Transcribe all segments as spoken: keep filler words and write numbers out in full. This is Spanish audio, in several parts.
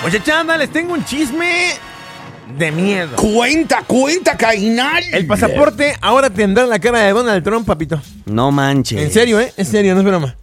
Muchachada, les tengo un chisme de miedo. Cuenta, cuenta, Cainal. El pasaporte ahora tendrá la cara de Donald Trump, papito. No manches. En serio, ¿eh? En serio, no es broma.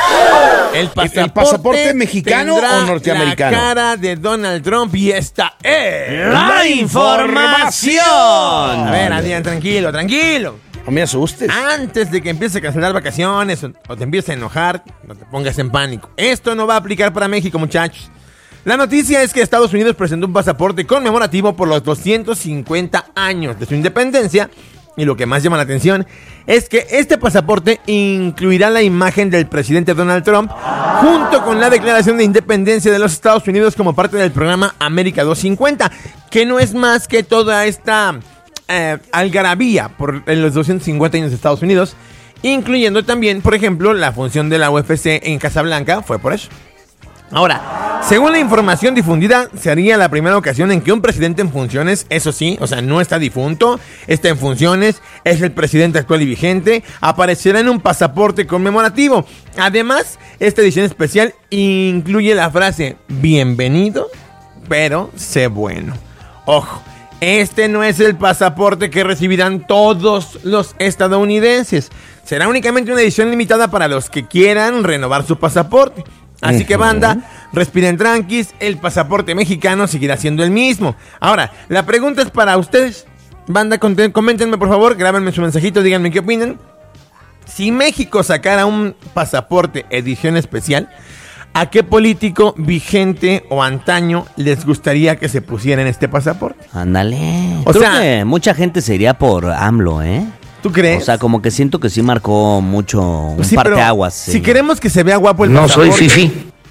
El pasaporte, ¿El pasaporte mexicano o norteamericano? La cara de Donald Trump y esta es la información. A ver, Adrián, tranquilo, tranquilo. No me asustes. Antes de que empieces a cancelar vacaciones o, o te empieces a enojar, no te pongas en pánico. Esto no va a aplicar para México, muchachos. La noticia es que Estados Unidos presentó un pasaporte conmemorativo por los doscientos cincuenta años de su independencia. Y lo que más llama la atención es que este pasaporte incluirá la imagen del presidente Donald Trump junto con la declaración de independencia de los Estados Unidos como parte del programa América doscientos cincuenta, que no es más que toda esta eh, algarabía por en los doscientos cincuenta años de Estados Unidos, incluyendo también, por ejemplo, la función de la U F C en Casablanca, fue por eso. Ahora, según la información difundida, sería la primera ocasión en que un presidente en funciones, eso sí, o sea, no está difunto, está en funciones, es el presidente actual y vigente, aparecerá en un pasaporte conmemorativo. Además, esta edición especial incluye la frase, bienvenido, pero sé bueno. Ojo, este no es el pasaporte que recibirán todos los estadounidenses. Será únicamente una edición limitada para los que quieran renovar su pasaporte. Así que, banda, respiren tranquis, el pasaporte mexicano seguirá siendo el mismo. Ahora, la pregunta es para ustedes. Banda, coméntenme por favor, grábenme su mensajito, díganme qué opinan. Si México sacara un pasaporte edición especial, ¿a qué político vigente o antaño les gustaría que se pusiera en este pasaporte? Ándale. O Creo sea, que mucha gente se iría por AMLO, ¿eh? ¿Tú crees? O sea, como que siento que sí marcó mucho un Sí, pero parteaguas. Sí. Si queremos que se vea guapo el No pasaporte. soy fifí.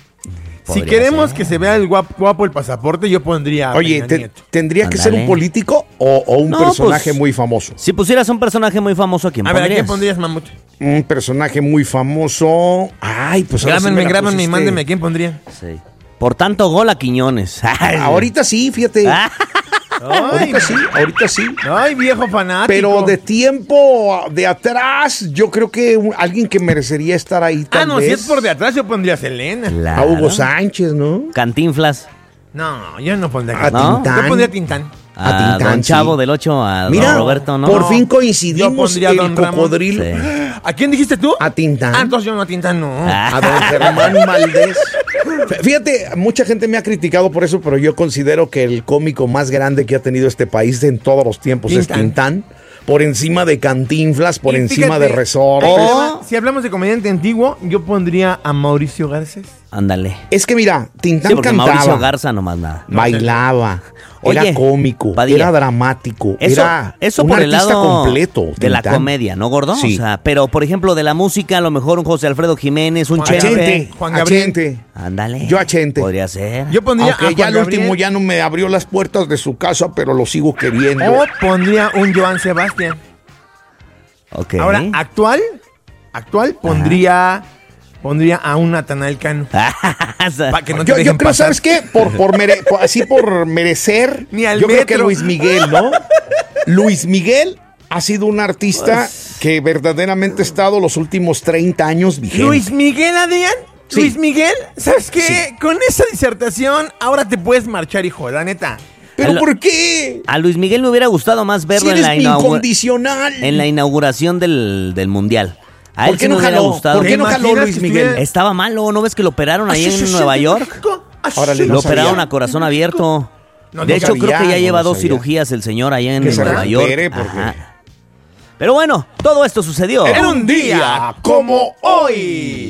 Si Podría queremos ser. que se vea el guapo, guapo el pasaporte, yo pondría. a Oye, Peña te- Nieto. ¿tendría que Ándale. ser un político o, o un No, personaje pues, muy famoso? Si pusieras un personaje muy famoso, ¿a quién A ver, ¿a pondrías? quién pondrías, Mamut? Un personaje muy famoso. Ay, pues ahora sí me Grábenme, la grábenme y pusiste. mándenme, ¿a quién pondría? Sí. Por tanto gol a Quiñones. Ahorita sí, fíjate. Ah. Ay, Ahorita sí, ahorita sí. ay, viejo fanático. Pero de tiempo de atrás, yo creo que un- alguien que merecería estar ahí tal Ah, no, vez. si es por de atrás, yo pondría a Selena. Claro. A Hugo Sánchez, ¿no? Cantinflas. No, yo no pondría A a ¿No? Tintán. Yo pondría a Tintán. A A Tintán, Don Chavo sí. del ocho, a Mira, Don Roberto, ¿no? por fin Yo coincidimos pondría a el Don Ramón. cocodrilo. Sí. ¿A quién dijiste tú? A Tintán. Ah, entonces yo no, a Tintán no. Ah. A don Germán Valdés. Fíjate, mucha gente me ha criticado por eso, pero yo considero que el cómico más grande que ha tenido este país en todos los tiempos es Tintán. Tintán. Por encima de Cantinflas, por Y encima fíjate, de Resortes. ahí te va. Si hablamos de comediante antiguo, yo pondría a Mauricio Garcés. Ándale. Es que mira, Tintán Sí, porque cantaba, Mauricio Garza nomás nada. bailaba, Oye, era cómico, Padilla, era dramático, Eso, era eso un por el artista lado completo. de la Tintán. comedia, ¿no, gordo? Sí. O sea, pero por ejemplo de la música, a lo mejor un José Alfredo Jiménez, un Juan Chente. Chente, Juan a Gabriel. Chente. Ándale. Yo a Chente. Podría ser. Yo pondría Aunque a ya Juan el Gabriel. último ya no me abrió las puertas de su casa, pero lo sigo queriendo. O pondría un Joan Sebastián. Ok. Ahora, actual, actual, pondría, pondría a un Natanael Cano. Pa' que no te yo, yo dejen creo, pasar. ¿sabes qué? Por, por mere- por- así por merecer, Ni al yo creo metro. que Luis Miguel, ¿no? Luis Miguel ha sido un artista que verdaderamente ha estado los últimos treinta años vigente. Luis Miguel, Adrián. Sí. Luis Miguel, ¿sabes qué? Sí. Con esa disertación, ahora te puedes marchar, hijo, la neta. ¿Pero Al- por qué? A Luis Miguel me hubiera gustado más Si verlo en, eres la mi inaugu- incondicional. en la inauguración del, del Mundial. A ¿Por él qué sí no me hubiera jaló? gustado. ¿Por qué no ¿Te jaló imaginas Luis que Miguel? estuviera- Estaba malo, ¿no ves que lo operaron ahí en Así, Nueva así, York? así. Órale, Lo no operaron sabía. a corazón abierto. No, de no hecho, sabía, creo que ya no lleva lo dos sabía. cirugías el señor allá en Que se Nueva York. recupere, porque- Ajá. Pero bueno, todo esto sucedió. En un día como hoy.